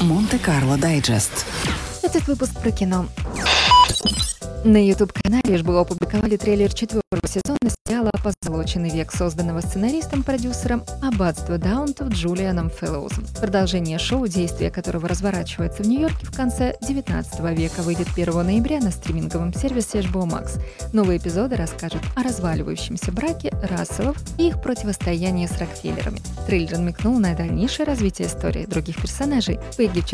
Монте-Карло Дайджест. Этот выпуск про кино. На YouTube-канале HBO опубликовали трейлер 4-го сезона сериала «Позолоченный век», созданного сценаристом-продюсером «Аббатство Даунтон» Джулианом Фэллоузом. Продолжение шоу, действие которого разворачивается в Нью-Йорке в конце 19 века, выйдет 1 ноября на стриминговом сервисе HBO Max. Новые эпизоды расскажут о разваливающемся браке Расселов и их противостоянии с Рокфеллерами. Трейлер намекнул на дальнейшее развитие истории других персонажей. Пегги